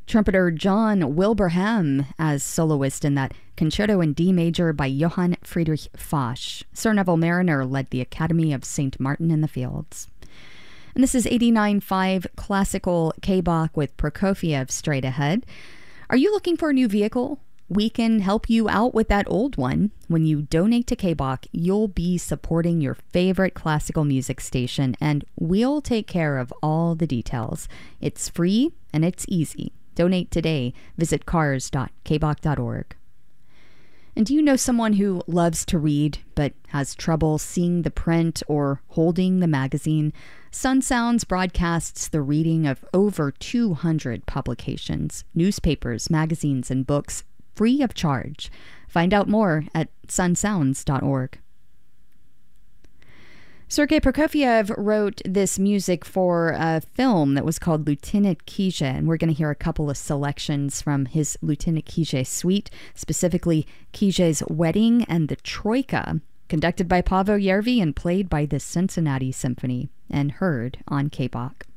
Trumpeter John Wilbraham as soloist in that Concerto in D major by Johann Friedrich Foch. Sir Neville Mariner led the Academy of St. Martin in the Fields. And this is 89.5 Classical K-Bach with Prokofiev straight ahead. Are you looking for a new vehicle? We can help you out with that old one. When you donate to K-Bach, you'll be supporting your favorite classical music station, and we'll take care of all the details. It's free and it's easy. Donate today. Visit cars.kbach.org. And do you know someone who loves to read but has trouble seeing the print or holding the magazine? Sun Sounds broadcasts the reading of over 200 publications, newspapers, magazines, and books free of charge. Find out more at sunsounds.org. Sergei Prokofiev wrote this music for a film that was called Lieutenant Kije, and we're going to hear a couple of selections from his Lieutenant Kije suite, specifically Kije's Wedding and the Troika, conducted by Paavo Järvi and played by the Cincinnati Symphony, and heard on K-Bach.